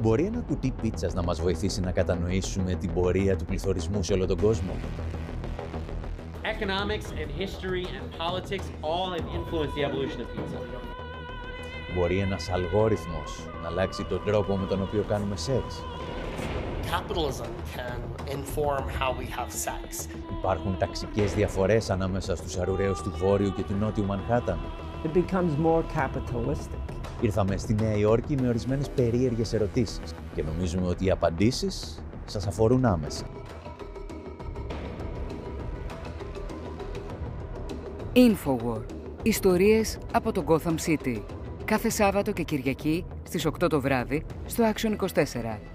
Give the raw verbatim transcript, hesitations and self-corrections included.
Μπορεί ένα κουτί πίτσας να μας βοηθήσει να κατανοήσουμε την πορεία του πληθωρισμού σε όλο τον κόσμο? Economics and history and politics all have influenced the evolution of pizza. Μπορεί ένας αλγόριθμος να αλλάξει τον τρόπο με τον οποίο κάνουμε σεξ? Capitalism can inform how we have sex. Υπάρχουν ταξικές διαφορές ανάμεσα στους αρουραίους του Βόρειου και του Νότιου Μανχάταν? It becomes more capitalistic. Ήρθαμε στη Νέα Υόρκη με ορισμένες περίεργες ερωτήσεις και νομίζουμε ότι οι απαντήσεις σας αφορούν άμεσα. Infowar. Ιστορίες από το Gotham City. Κάθε Σάββατο και Κυριακή στις οκτώ το βράδυ στο Action είκοσι τέσσερα.